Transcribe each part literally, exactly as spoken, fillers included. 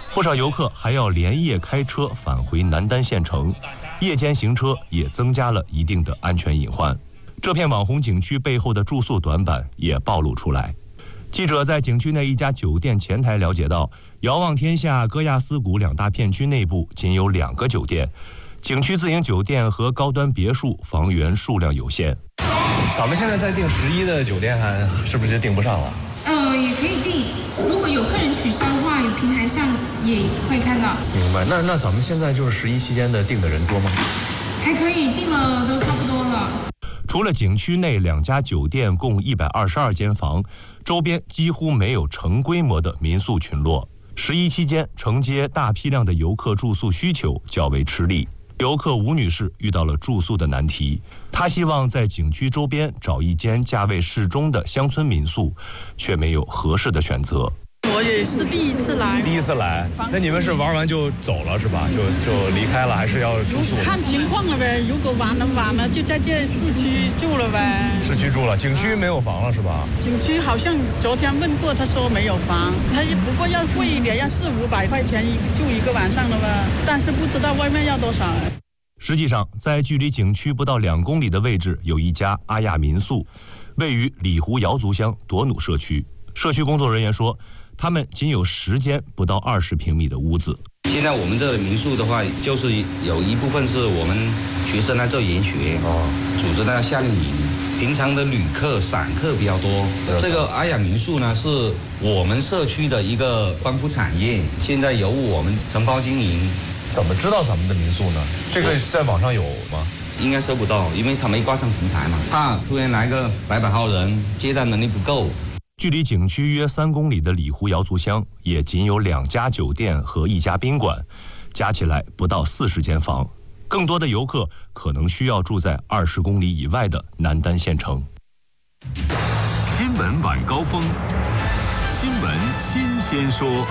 不少游客还要连夜开车返回南丹县城，夜间行车也增加了一定的安全隐患。这片网红景区背后的住宿短板也暴露出来。记者在景区内一家酒店前台了解到，遥望天下、戈亚斯谷两大片区内部仅有两个酒店，景区自营酒店和高端别墅房源数量有限。 咱们现在在订十一的酒店，还是不是订不上了？ 呃，也可以订，如果有客人取消的话，有平台上也会看到。 明白。那那咱们现在就是十一期间的订的人多吗？ 还可以，订了都差不多了。 除了景区内两家酒店共一百二十二间房，周边几乎没有成规模的民宿群落。十一期间承接大批量的游客住宿需求较为吃力。游客吴女士遇到了住宿的难题，她希望在景区周边找一间价位适中的乡村民宿，却没有合适的选择。 我也是第一次来， 第一次来，那你们是玩完就走了是吧？就就离开了，还是要住宿？ 看情况了呗。如果玩了晚了，就在这市区住了呗。 市区住了，景区没有房了是吧？ 景区好像昨天问过，他说没有房，他不过要贵一点，要四五百块钱一住一个晚上了吧？但是不知道外面要多少。 实际上，在距离景区不到两公里的位置，有一家阿亚民宿，位于里湖瑶族乡朵努社区。社区工作人员说，他们仅有十间不到二十平米的屋子。 现在我们这里民宿的话，就是有一部分是我们学生在这研学，哦，组织在夏令营。平常的旅客、散客比较多。这个阿雅民宿呢，是我们社区的一个光伏产业，现在由我们承包经营。 怎么知道咱们的民宿呢？这个在网上有吗？ 应该搜不到，因为他没挂上平台嘛。怕突然来个百百号人，接待能力不够。 距离景区约三公里的里湖瑶族乡，也仅有两家酒店和一家宾馆，加起来不到四十间房。更多的游客可能需要住在二十公里以外的南丹县城。 新闻晚高峰，新闻新鲜说。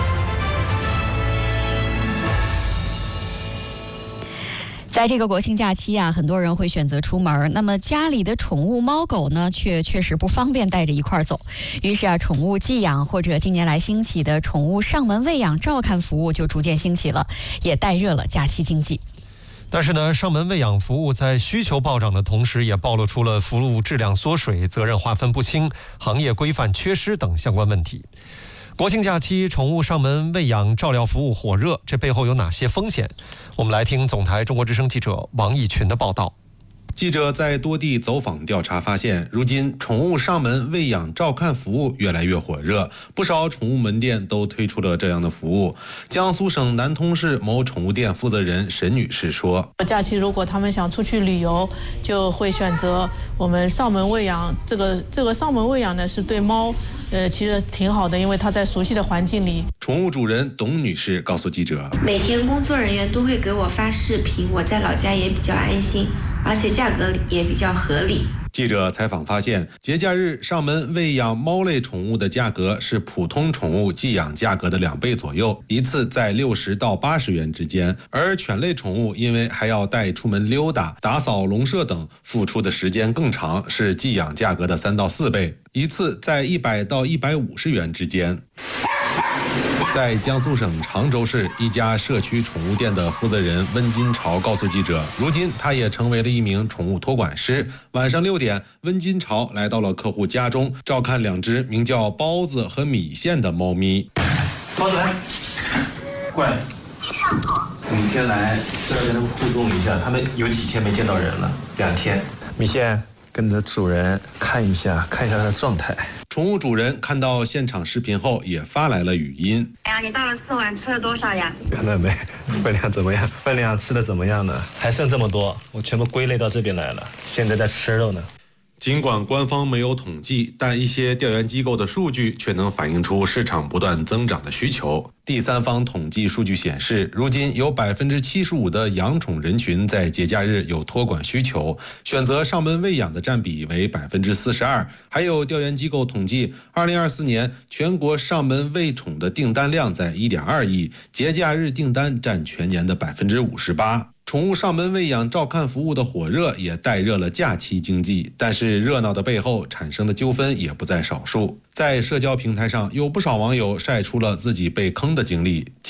在这个国庆假期啊，很多人会选择出门，那么家里的宠物猫狗呢，却确实不方便带着一块儿走。于是啊，宠物寄养或者近年来兴起的宠物上门喂养照看服务就逐渐兴起了，也带热了假期经济。 但是呢，上门喂养服务在需求暴涨的同时，也暴露出了服务质量缩水、责任划分不清、行业规范缺失等相关问题。国庆假期，宠物上门喂养照料服务火热，这背后有哪些风险？我们来听总台中国之声记者王义群的报道。 记者在多地走访调查发现，如今宠物上门喂养照看服务越来越火热，不少宠物门店都推出了这样的服务。江苏省南通市某宠物店负责人沈女士说：“ 假期如果他们想出去旅游，就会选择我们上门喂养。这个这个上门喂养呢，是对猫，呃，其实挺好的，因为它在熟悉的环境里。” 宠物主人董女士告诉记者：“ 每天工作人员都会给我发视频，我在老家也比较安心。”而且价格也比较合理。 记者采访发现，节假日上门喂养猫类宠物的价格是普通宠物寄养价格的两倍左右，一次在六十到八十元之间。而犬类宠物因为还要带出门溜达、打扫笼舍等，付出的时间更长，是寄养价格的三到四倍，一次在一百到一百五十元之间。在江苏省常州市一家社区宠物店的负责人温金朝告诉记者，如今他也成为了一名宠物托管师。晚上六点，温金朝来到了客户家中，照看两只名叫包子和米线的猫咪。 包子来，过来。每天来都要跟他们互动一下，他们有几天没见到人了？两天。米线，跟着主人看一下，看一下他的状态。 宠物主人看到现场视频后，也发来了语音。 哎呀，你倒了四碗，吃了多少呀？ 看到没？分量怎么样？分量吃的怎么样呢？还剩这么多，我全部归类到这边来了。现在在吃肉呢。 尽管官方没有统计，但一些调研机构的数据却能反映出市场不断增长的需求。第三方统计数据显示，如今有百分之七十五的养宠人群在节假日有托管需求，选择上门喂养的占比为百分之四十二。还有调研机构统计，二零二四年全国上门喂宠的订单量在一点二亿，节假日订单占全年的百分之五十八。宠物上门喂养照看服务的火热也带热了假期经济，但是热闹的背后产生的纠纷也不在少数。在社交平台上，有不少网友晒出了自己被坑的经历。